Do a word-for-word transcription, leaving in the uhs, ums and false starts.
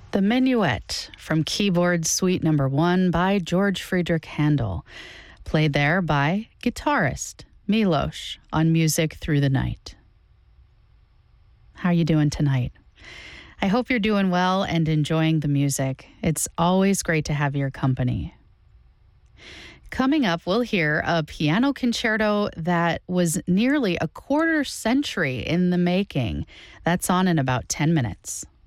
The Minuet from Keyboard Suite Number One by George Friedrich Handel, played there by guitarist Milos on Music Through the Night. How are you doing tonight? I hope you're doing well and enjoying the music. It's always great to have your company. Coming up, we'll hear a piano concerto that was nearly a quarter century in the making. That's on in about ten minutes.